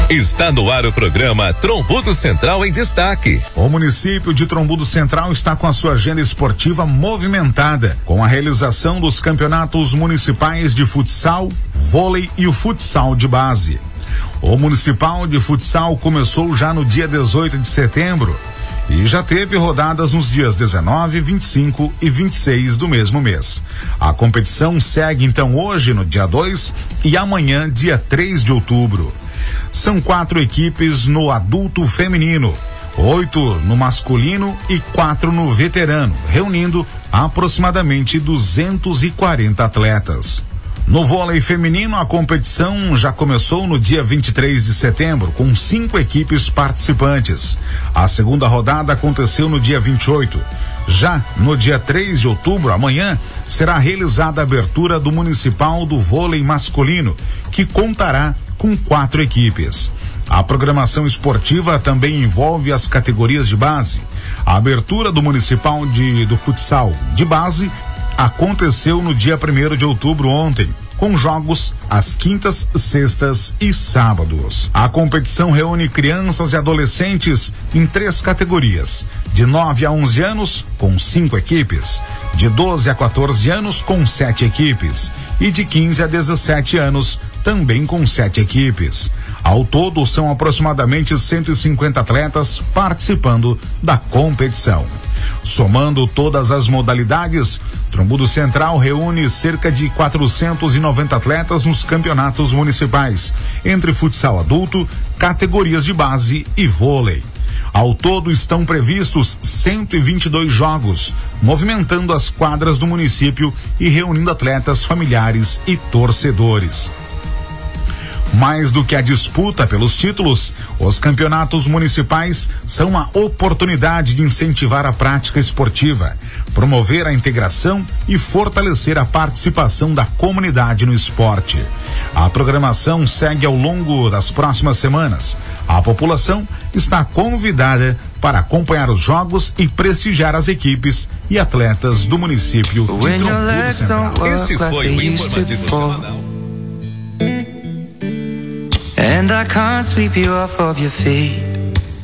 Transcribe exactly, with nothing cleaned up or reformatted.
Está no ar o programa Trombudo Central em Destaque. O município de Trombudo Central está com a sua agenda esportiva movimentada, com a realização dos campeonatos municipais de futsal, vôlei e o futsal de base. O municipal de futsal começou já no dia dezoito de setembro e já teve rodadas nos dias dezenove, vinte e cinco e vinte e seis do mesmo mês. A competição segue então hoje no dia dois e amanhã, dia três de outubro. São quatro equipes no adulto feminino, oito no masculino e quatro no veterano, reunindo aproximadamente duzentos e quarenta atletas. No vôlei feminino, a competição já começou no dia vinte e três de setembro, com cinco equipes participantes. A segunda rodada aconteceu no dia vinte e oito. Já no dia três de outubro, amanhã, será realizada a abertura do Municipal do Vôlei Masculino, que contará com quatro equipes. A programação esportiva também envolve as categorias de base. A abertura do Municipal de, do Futsal de base aconteceu no dia primeiro de outubro ontem, com jogos às quintas, sextas e sábados. A competição reúne crianças e adolescentes em três categorias: de nove a onze anos, com cinco equipes, de doze a quatorze anos, com sete equipes, e de quinze a dezessete anos, também com sete equipes. Ao todo, são aproximadamente cento e cinquenta atletas participando da competição. Somando todas as modalidades, Trombudo Central reúne cerca de quatrocentos e noventa atletas nos campeonatos municipais, entre futsal adulto, categorias de base e vôlei. Ao todo estão previstos cento e vinte e dois jogos, movimentando as quadras do município e reunindo atletas, familiares e torcedores. Mais do que a disputa pelos títulos, os campeonatos municipais são uma oportunidade de incentivar a prática esportiva, promover a integração e fortalecer a participação da comunidade no esporte. A programação segue ao longo das próximas semanas. A população está convidada para acompanhar os jogos e prestigiar as equipes e atletas do município de Trombudo Central. Esse foi o Informativo Semanal. And I can't sweep you off of your feet.